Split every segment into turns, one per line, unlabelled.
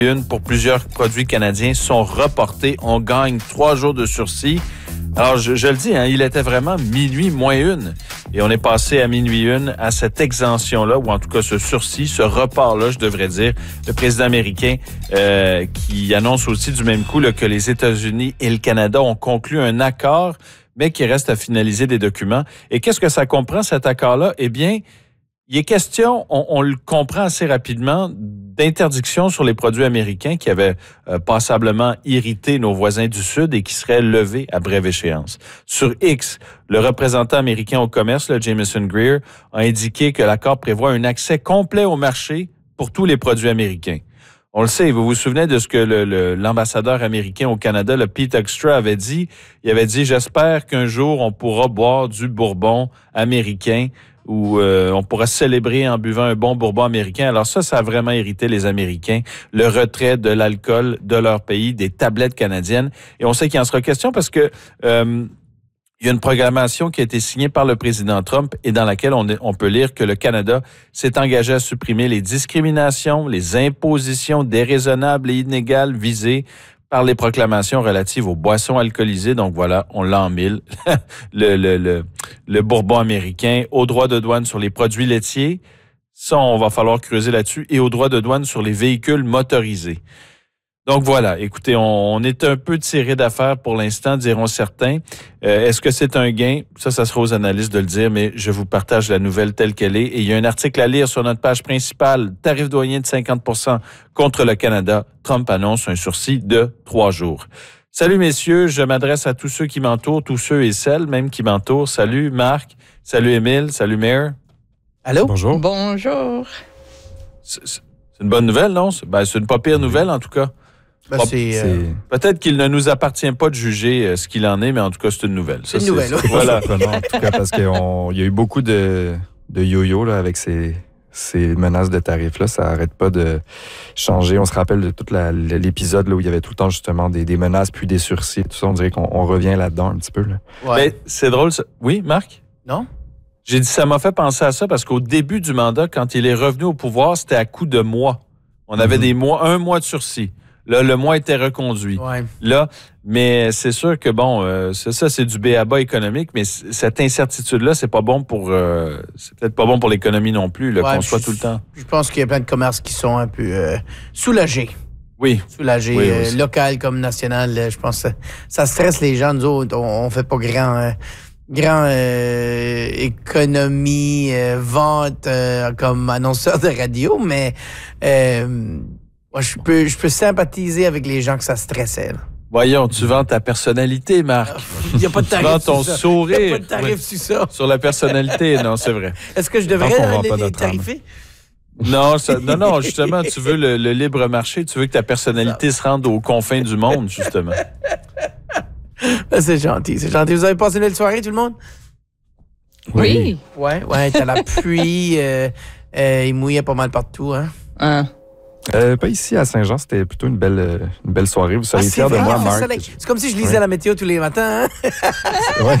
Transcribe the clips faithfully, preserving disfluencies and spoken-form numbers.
Une pour plusieurs produits canadiens sont reportés. On gagne trois jours de sursis. Alors, je, je le dis, hein, il était vraiment minuit moins une. Et on est passé à minuit une à cette exemption-là, ou en tout cas ce sursis, ce report-là, je devrais dire. Le président américain euh, qui annonce aussi du même coup là, que les États-Unis et le Canada ont conclu un accord, mais qu'il reste à finaliser des documents. Et qu'est-ce que ça comprend, cet accord-là? Eh bien, il est question, on, on le comprend assez rapidement, d'interdiction sur les produits américains qui avaient euh, passablement irrité nos voisins du Sud et qui seraient levés à brève échéance. Sur X, le représentant américain au commerce, le Jameson Greer, a indiqué que l'accord prévoit un accès complet au marché pour tous les produits américains. On le sait, vous vous souvenez de ce que le, le, l'ambassadeur américain au Canada, le Pete Extra, avait dit? Il avait dit « J'espère qu'un jour, on pourra boire du bourbon américain » où euh, on pourra célébrer en buvant un bon bourbon américain. Alors ça, ça a vraiment irrité les Américains, le retrait de l'alcool de leur pays, des tablettes canadiennes. Et on sait qu'il en sera question parce que euh, il y a une programmation qui a été signée par le président Trump et dans laquelle on, on peut lire que le Canada s'est engagé à supprimer les discriminations, les impositions déraisonnables et inégales visées par les proclamations relatives aux boissons alcoolisées. Donc voilà, on l'a en mille. le, le, le, le bourbon américain, aux droits de douane sur les produits laitiers. Ça, on va falloir creuser là-dessus. Et aux droits de douane sur les véhicules motorisés. Donc voilà, écoutez, on, on est un peu tiré d'affaire pour l'instant, diront certains. Euh, est-ce que c'est un gain? Ça, ça sera aux analystes de le dire, mais je vous partage la nouvelle telle qu'elle est. Et il y a un article à lire sur notre page principale, tarif douanier de cinquante pour cent contre le Canada. Trump annonce un sursis de trois jours. Salut messieurs, je m'adresse à tous ceux qui m'entourent, tous ceux et celles même qui m'entourent. Salut Marc, salut Émile, salut Mayor.
Allô?
Bonjour.
Bonjour.
C'est, c'est une bonne nouvelle, non? C'est, ben, c'est une pas pire nouvelle en tout cas.
Ben,
Bon,
c'est,
c'est...
euh...
Peut-être qu'il ne nous appartient pas de juger euh, ce qu'il en est, mais en tout cas, c'est une nouvelle.
C'est
Ça,
une nouvelle,
c'est,
oui.
c'est, voilà.
En tout cas, parce qu'il y a eu beaucoup de, de yo-yo là, avec ces, ces menaces de tarifs-là. Ça n'arrête pas de changer. On se rappelle de tout la, l'épisode là, où il y avait tout le temps justement des, des menaces, puis des sursis. Tout ça, on dirait qu'on on revient là-dedans un petit peu. Là.
Ouais.
Mais c'est drôle. Ça... Oui, Marc?
Non?
J'ai dit, ça m'a fait penser à ça parce qu'au début du mandat, quand il est revenu au pouvoir, c'était à coup de mois. On avait mm-hmm. des mois, un mois de sursis. Là, le mois était reconduit.
Ouais.
Là, mais c'est sûr que, bon, euh, c'est ça, c'est du b a-ba économique, mais c- cette incertitude-là, c'est pas bon pour... Euh, c'est peut-être pas bon pour l'économie non plus, là,
ouais,
qu'on soit
je,
tout le temps.
Je pense qu'il y a plein de commerces qui sont un peu euh, soulagés.
Oui.
Soulagés,
oui,
euh, local comme national. Là, je pense que ça, ça stresse les gens. Nous autres, on, on fait pas grand... Euh, grand euh, économie, euh, vente euh, comme annonceur de radio, mais... Euh, Moi, je peux, je peux sympathiser avec les gens que ça stressait. Là.
Voyons, tu vends ta personnalité, Marc.
Il n'y a pas de tarif.
Tu vends ton
sur ça.
sourire.
Il n'y a pas de tarif
oui.
sur ça.
Sur la personnalité, non, c'est vrai.
Est-ce que je devrais euh, les, les tarifer?
Non, ça, non, non, justement, tu veux le, le libre marché, tu veux que ta personnalité se rende aux confins du monde, justement.
C'est gentil, c'est gentil. Vous avez passé une belle soirée, tout le monde?
Oui.
Ouais, ouais, t'as la pluie, euh, euh, il mouillait pas mal partout, hein?
Hein?
Euh, pas ici à Saint-Jean, c'était plutôt une belle, une belle soirée. Vous seriez
ah,
fiers de moi, Marc.
Soleil. C'est comme si je lisais ouais. la météo tous les matins. Hein?
Ouais.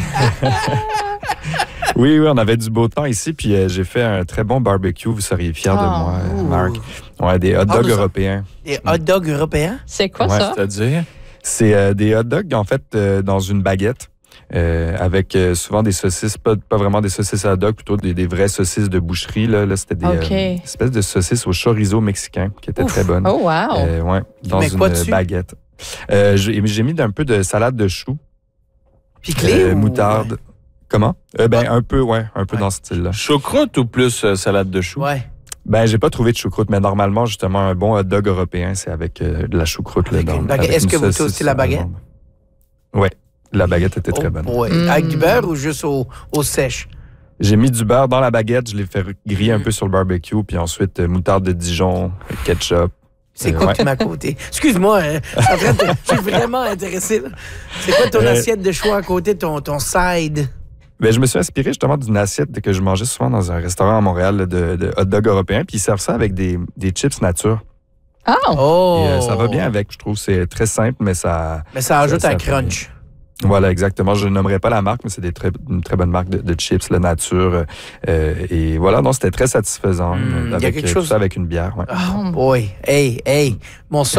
oui, oui, on avait du beau temps ici, puis euh, j'ai fait un très bon barbecue. Vous seriez fiers oh. de moi, euh, Marc. Ouais, des hot dogs européens.
Des hot dogs européens?
C'est quoi
ouais.
ça?
C'est-à-dire?
C'est euh, des hot dogs, en fait, euh, dans une baguette. Euh, avec euh, souvent des saucisses, pas, pas vraiment des saucisses à hot dog, plutôt des, des vraies saucisses de boucherie. Là, là c'était des
okay.
euh, espèces de saucisses au chorizo mexicain qui étaient Ouf. très bonnes.
Oh, wow!
Euh, ouais, dans
Mais
une
quoi
baguette. Euh, j'ai, j'ai mis un peu de salade de choux.
Piclé
euh,
ou...
moutarde. Comment? Euh, ben, ah. un peu, ouais, un peu ouais. dans ce style-là.
Choucroute ou plus euh, salade de choux?
Ouais.
Ben, j'ai pas trouvé de choucroute, mais normalement, justement, un bon hot dog européen, c'est avec euh, de la choucroute. Là, dans,
avec Est-ce que vous toastez la baguette?
Oui. La baguette était
oh
très bonne.
Boy. Mm. Avec du beurre ou juste au, au sèche?
J'ai mis du beurre dans la baguette, je l'ai fait griller un peu sur le barbecue, puis ensuite euh, moutarde de Dijon, ketchup.
C'est euh, quoi ouais. qui m'a côté? Excuse-moi, hein, je suis vraiment intéressé. Là. C'est quoi ton euh, assiette de choix à côté, ton, ton side?
Ben, je me suis inspiré justement d'une assiette que je mangeais souvent dans un restaurant à Montréal là, de, de hot dog européen, puis ils servent ça avec des, des chips nature.
Oh!
oh.
Et, euh, ça va bien avec, je trouve. C'est très simple, mais ça...
Mais ça ajoute
ça,
un
ça
crunch.
Fait... Voilà, exactement. Je ne nommerai pas la marque, mais c'est des très, une très bonne marque de, de chips, la nature. Euh, et voilà, non, c'était très satisfaisant.
Mmh,
avec,
y a quelque chose...
tout ça avec une bière. Ouais.
Oh boy, hey, hey, mon